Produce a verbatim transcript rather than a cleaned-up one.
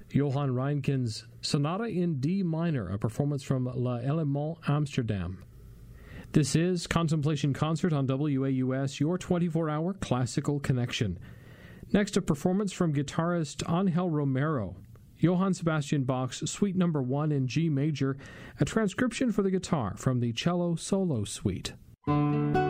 Johan Reinkens' Sonata in D minor, a performance from La Element Amsterdam. This is Contemplation Concert on W A U S, your twenty-four hour classical connection. Next, a performance from guitarist Angel Romero, Johann Sebastian Bach's Suite Number one in G major, a transcription for the guitar from the Cello Solo Suite.